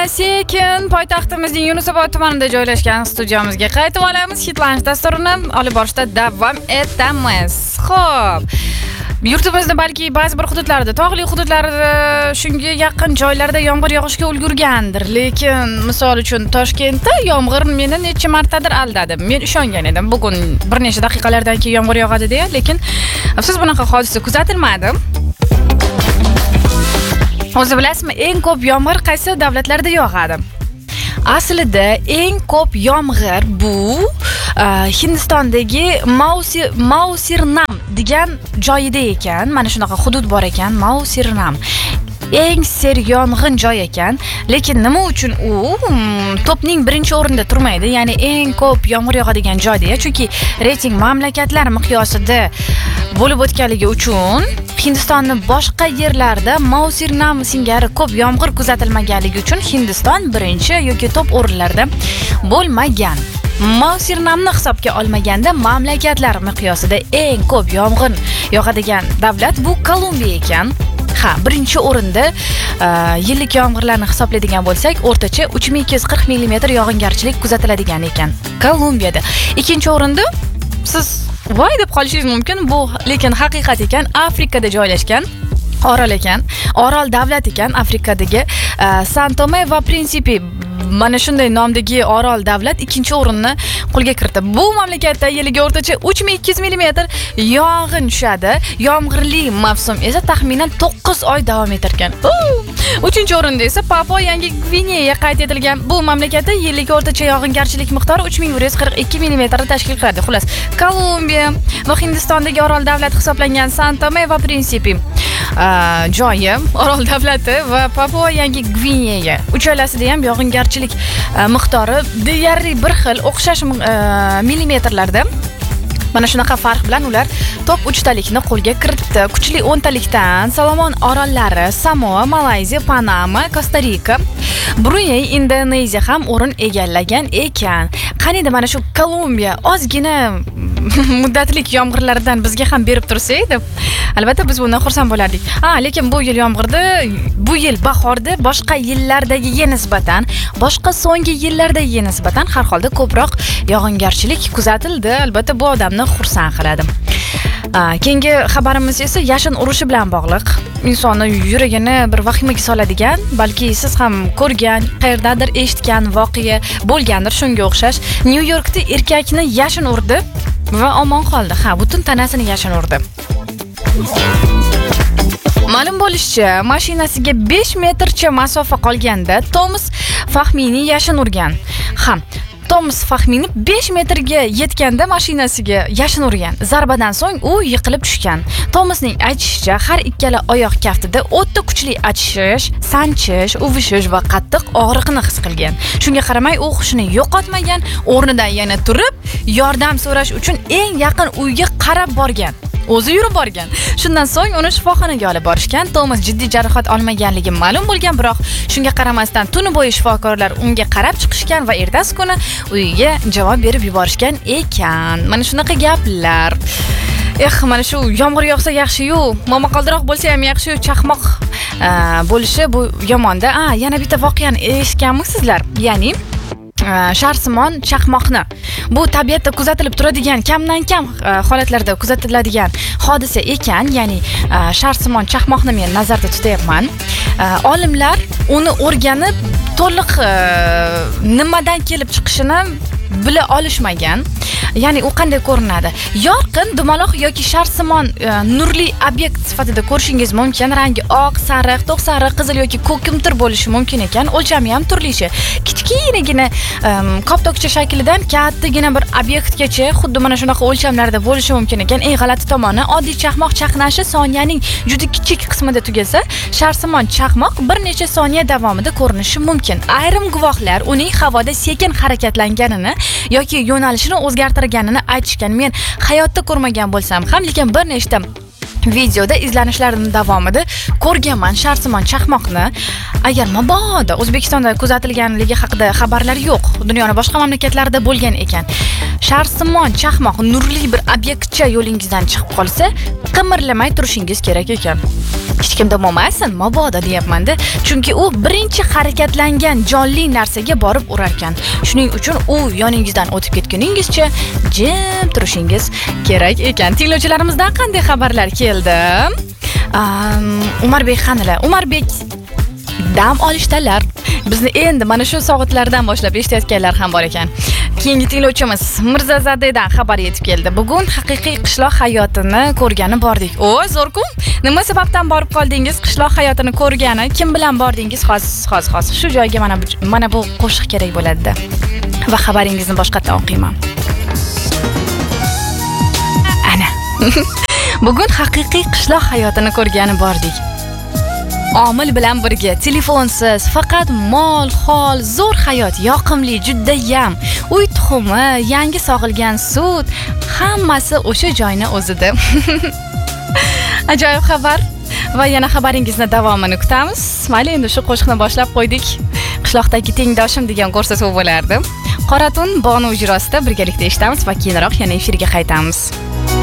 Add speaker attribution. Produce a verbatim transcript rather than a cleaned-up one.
Speaker 1: sekin poytaxtimizning Yunusobod tumanida joylashgan studiyamizga qaytib olamiz. Hitlanish dasturini olib borishda davom etamiz. Xo'p, yurtimizda balki ba'zi bir hududlarda, tog'li hududlarda, shunga yaqin joylarda yomg'ir yog'ishga ulgurgandir. Lekin misol uchun Toshkentda yomg'ir meni necha martadir aldadi. Men ishongan edim, bugun bir necha daqiqalardan keyin yomg'ir yog'adi deya, lekin afsus bunaqa hodisa kuzatilmadi. O'zi bilasizmi, eng ko'p yomg'ir qaysi davlatlarda yog'adi? Aslida eng ko'p yomg'ir bu uh, Hindistondagi Mausirnam degan joyida ekan. Mana shunaqa hudud bor ekan, Mausirnam. Eng seryong'in joy ekan, lekin nima uchun u topning birinchi o'rinda turmaydi? Ya'ni eng ko'p yomg'ir yog'adigan joyda, chunki reyting mamlakatlar miqyosida bo'lib o'tganligi uchun Hindistonning boshqa yerlarda Mausirnam singari ko'p yomg'ir kuzatilmaganligi uchun Hindiston birinchi yoki top o'rinlarda bo'lmagan. Mausirnamni hisobga olmaganda mamlakatlar miqyosida eng ko'p yomg'ir yog'adigan davlat bu Kolumbiya ekan. Ha, birinchi o'rinda uh, yillik yomg'irlarni hisoblaydigan bo'lsak, o'rtacha uch ming ikki yuz qirq millimetr yog'ingarchilik kuzatiladigan ekan Kolumbiyada. Ikkinchi o'rinda siz voy deb qolishingiz mumkin, bu lekin haqiqat ekan, Afrikada joylashgan orol ekan, orol davlat ekan, Afrikadagi uh, San Tome va Principe mana shunday nomdagi orol davlat ikkinchi o'rinni qo'lga kiritdi. Bu mamlakatda yiliga o'rtacha uch ming ikki yuz millimetr yog'in tushadi. Yomg'irli mavsum esa taxminan to'qqiz oy davom etar ekan. uchinchi o'rinda esa Papua Yangi Gvineya qayd etilgan. Bu mamlakatda yillik o'rtacha yog'ingarchilik miqdori uch ming bir yuz qirq ikki millimetrni tashkil qiladi. Xullas, Kolumbiya va Hindistondagi orol davlat hisoblangan San Tome va Principe uh, joyi, orol davlati va Papua Yangi Gvineya uchalasida ham yog'ingarchilik uh, miqdori deyarli bir xil, o'xshash uh, millimetrlarda. Mana shunaqa farq bilan ular top uchtalikni qo'lga kiritdi. Kuchli o'ntalikdan Solomon orollari, Samoa, Malayziya, Panama, Kosta-Rika, Brunei, Indoneziya ham o'rin egallagan ekan. Qaniydi mana shu Kolumbiya ozgina muddatlik yomg'irlardan bizga ham berib tursa edi, albatta biz bundan xursand bo'lardik. Ha, lekin bu yil yomg'irda, bu yil bahorda boshqa yillardagiga nisbatan, boshqa so'nggi yillardagiga nisbatan har holda ko'proq yog'ingarchilik kuzatildi. Albatta bu odamni xursand qiladi. Keyingi xabarimiz esa yashin urushi bilan bog'liq. Insonni yuragini bir vahimaga soladigan, balki siz ham ko'rgan, qayerdadir eshitgan voqea bo'lgandir shunga o'xshash. Nyu-Yorkda erkakni yashin urdi va omon qoldi. Ha, butun tanasini yashin urdi. Ma'lum bo'lishicha, mashinasiga besh metrcha masofa qolganda Tomas Fahmini yashin urgan. Ha, Tomas Fahmini besh metrga yetganda mashinasiga yashin urgan. Zarbadan so'ng u yiqilib tushgan. Tomasning aytishicha, har ikkala oyoq kaftida o'ta kuchli achishish, sanchish, uvishish va qattiq og'riqni his qilgan. Shunga qaramay u hushini yo'qotmagan, o'rnidan yana turib, yordam so'rash uchun eng yaqin uyga qarab borgan. O'zi yurib borgan. Shundan so'ng uni shifoxonaga olib borishgan. Tomas jiddiy jarohat olmaganligi ma'lum bo'lgan, biroq shunga qaramasdan tuni bo'yi shifokorlar unga qarab chiqishgan va ertasi kuni uyiga javob berib yuborishgan ekan. Mana shunaqa gaplar. Eh, mana shu yomg'ir yog'sa yaxshi-yu, momaqaldiroq bo'lsa ham yaxshi-yu, chaqmoq bo'lishi bu yomonda. Ah, yana bitta voqeani eshitganmisizlar? Ya'ni sharsimon chaqmoqni. Bu tabiatda kuzatilib turadigan, kamdan kam holatlarda kuzatiladigan hodisa ekan. Ya'ni sharsimon chaqmoqni men nazarda tutyapman. Olimlar uni o'rganib, to'liq nimadan kelib chiqishini bila olishmagan. Ya'ni u qanday ko'rinadi? Yorqin, dumaloq yoki sharsimon e, nurli obyekt sifatida ko'rishingiz mumkin. Rangi oq, sariq, to'q sariq, qizil yoki ko'kimtir bo'lishi mumkin ekan. O'lchami ham turlicha. Kichkinagina e, koptokcha shaklidan kattagina bir obyektgacha xuddi mana shunaqa o'lchamlarda bo'lishi mumkin ekan. Eng g'alati tomoni, oddiy chaqmoq chaqnashi soniyaning juda kichik qismida tugasa, sharsimon chaqmoq bir necha soniya davomida ko'rinishi mumkin. Ayrim guvohlar uning havoda sekin harakatlanganini yoki yo'nalishini o'zgartirganini aytishgan. Men hayotda ko'rmagan bo'lsam ham, lekin bir nechta videoda izlanishlarim davomida ko'rganman Sharsimon chaqmoqni. Agar mabodo O'zbekistonda kuzatilganligi haqida xabarlar yo'q, dunyoning boshqa mamlakatlarida bo'lgan ekan. Sharsimon chaqmoq nurli bir obyektcha yo'lingizdan chiqib qolsa, qimirlamay turishingiz kerak ekan. Hech kimda bo'lmasin, mabodo deyapman-da, chunki u birinchi harakatlangan jonli narsaga borib urar ekan. Shuning uchun u yoningizdan o'tib ketguningizcha jim turishingiz kerak ekan. Tinglovchilarimizdan qanday xabarlar keldi? Umarbek qanilar? Umarbek dam olishdalar. Bizni endi mana shu soatlardan boshlab eshitayotganlar ham bor ekan. Keyingi tinglovchimiz Mirzazadaydan xabar yetib keldi. Bugun haqiqiy qishloq hayotini ko'rgani bordik. O, zo'rku. Nima sababdan borib qoldingiz? Qishloq hayotini ko'rgani, kim bilan bordingiz? Hozir, hozir, hozir shu joyga mana bu mana bu qo'shiq kerak bo'ladi-da. Va xabaringizni boshqatdan o'qiyman. Ana. Bugun haqiqiy qishloq hayotini ko'rgani bordik. Omil bilan birga, telefonsiz, faqat mol, hol, zo'r hayot, yoqimli, juddayam. Uy tuxumi, yangi sog'ilgan sut, hammasi o'sha joyni o'zida. Ajoyib xabar. Va yana xabaringizni davomini kutamiz. Mayli, endi shu qo'shiqni boshlab qo'ydik. Qishloqdagi tengdoshim degan ko'rsatuv bo'lardi. Qoratun Bonu ijrosida birgalikda eshitamiz va keyinroq yana efirga qaytamiz.